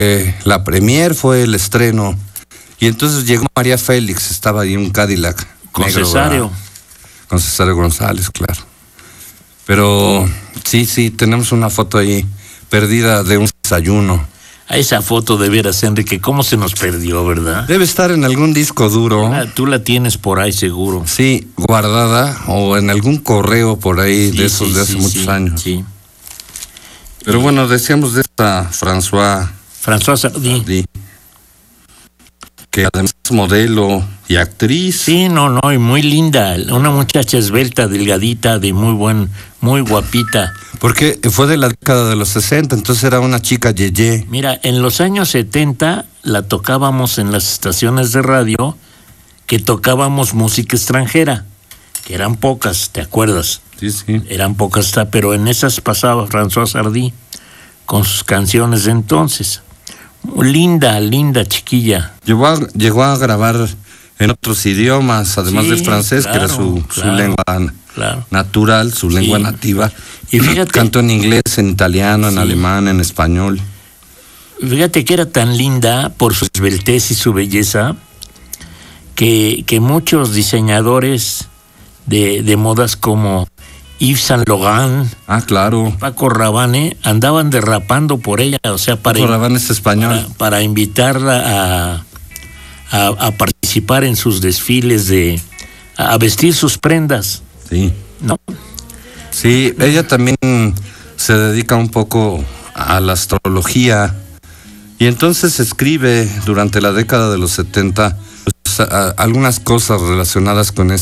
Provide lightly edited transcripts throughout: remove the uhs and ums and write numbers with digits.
la premier, fue el estreno. Y entonces llegó María Félix, estaba ahí un Cadillac. Con negro, Cesario. ¿verdad? Con Cesario González, claro. Pero sí, tenemos una foto ahí perdida de un desayuno. A esa foto de veras, Enrique, ¿cómo se nos perdió, verdad? Debe estar en algún disco duro. Tú la tienes por ahí seguro. Sí, guardada o en algún correo por ahí de esos de hace muchos años. Sí. Pero bueno, decíamos de esta François Sardy. Que además es modelo y actriz. Sí, no, y muy linda. Una muchacha esbelta, delgadita, de muy guapita. Porque fue de la década de los 60, entonces era una chica yeye. Mira, en los años 70 la tocábamos en las estaciones de radio, que tocábamos música extranjera, que eran pocas, ¿te acuerdas? Sí. Eran pocas, pero en esas pasaba François Sardy con sus canciones de entonces. Linda chiquilla. Llegó a grabar en otros idiomas, además del francés, claro, que era su lengua natural, su lengua nativa. Y fíjate, cantó en inglés, en italiano, en alemán, en español. Fíjate que era tan linda por su esbeltez y su belleza que muchos diseñadores de modas como Yves Saint Laurent, claro, Paco Rabanne, andaban derrapando por ella, o sea, Paco Rabanne es español. Para invitarla a participar en sus desfiles, a vestir sus prendas. Sí. ¿No? Sí, ella también se dedica un poco a la astrología y entonces escribe durante la década de los 70 algunas cosas relacionadas con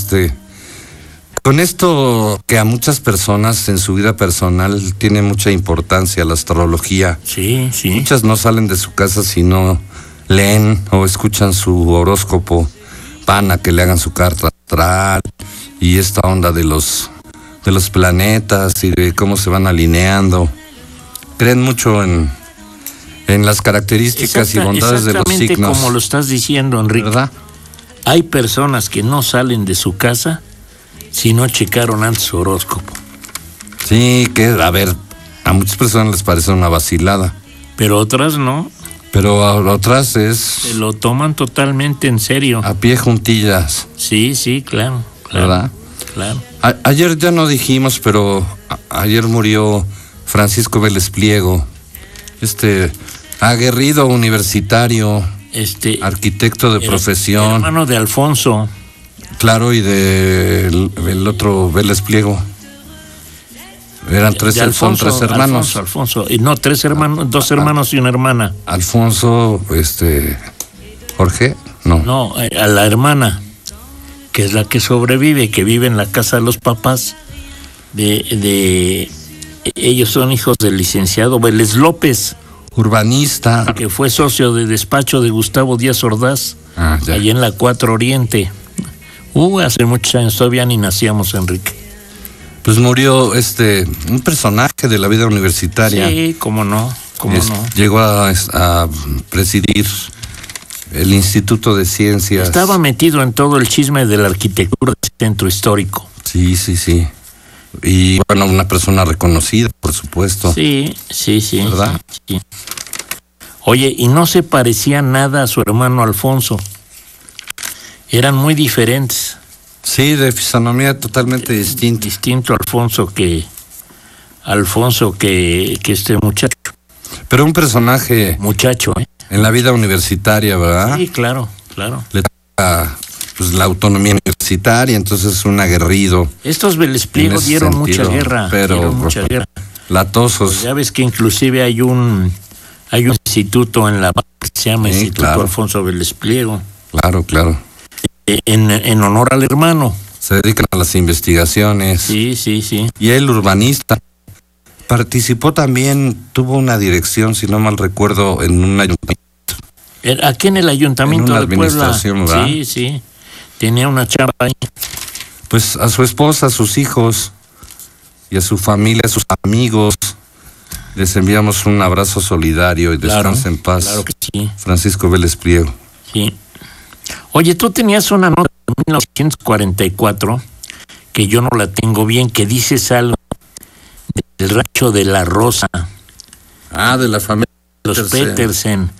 esto que a muchas personas en su vida personal tiene mucha importancia, la astrología. Sí. Muchas no salen de su casa si no leen o escuchan su horóscopo, van a que le hagan su carta astral y esta onda de los planetas y de cómo se van alineando. Creen mucho en las características y bondades de los signos. Exactamente como lo estás diciendo, Enrique. ¿Verdad? Hay personas que no salen de su casa si no checaron antes su horóscopo. Sí, a muchas personas les parece una vacilada. Pero otras no. Pero a otras se lo toman totalmente en serio. A pie juntillas. Sí, claro. ¿Verdad? Claro. Ayer ya no dijimos, pero ayer murió Francisco Vélez Pliego, aguerrido universitario, arquitecto de profesión. Hermano de Alfonso. Claro, y del otro Vélez Pliego. Eran tres hermanos. Alfonso. Y no, tres hermanos, dos hermanos y una hermana. Alfonso, Jorge, no. No, a la hermana, que es la que sobrevive, que vive en la casa de los papás. Ellos son hijos del licenciado Vélez López, urbanista, que fue socio de despacho de Gustavo Díaz Ordaz, allá en la 4 Oriente. Hace muchos años, todavía ni nacíamos, Enrique. Pues murió un personaje de la vida universitaria. Sí, cómo no. Llegó a presidir el Instituto de Ciencias. Estaba metido en todo el chisme de la arquitectura del centro histórico. Sí. Y bueno, una persona reconocida, por supuesto. Sí. ¿Verdad? Sí. Oye, y no se parecía nada a su hermano Alfonso. Eran muy diferentes. Sí, de fisonomía totalmente distinta. Distinto Alfonso que este muchacho. Pero un personaje. Muchacho, en la vida universitaria, ¿verdad? Sí, claro. Le toca la autonomía universitaria, entonces es un aguerrido. Estos Vélez Pliego dieron mucha guerra. Latosos. Pues ya ves que inclusive hay un instituto en La Paz que se llama Instituto Alfonso Vélez Pliego. Claro. En honor al hermano. Se dedican a las investigaciones. Sí. Y él, urbanista, participó también, tuvo una dirección, si no mal recuerdo, en un ayuntamiento. Aquí en el ayuntamiento de Puebla. ¿verdad? Sí. Tenía una chamba ahí. Pues a su esposa, a sus hijos y a su familia, a sus amigos, les enviamos un abrazo solidario y descansen en paz. Claro que sí. Francisco Vélez Pliego. Sí. Oye, tú tenías una nota de 1944, que yo no la tengo bien, que dices algo del rancho de La Rosa. De la familia los Petersen,